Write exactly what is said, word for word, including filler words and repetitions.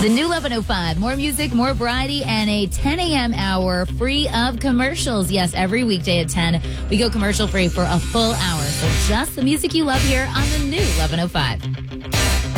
The new eleven oh five. More music, more variety, and a ten a.m. hour free of commercials. Yes, every weekday at ten, we go commercial free for a full hour. So just the music you love here on the new eleven oh five.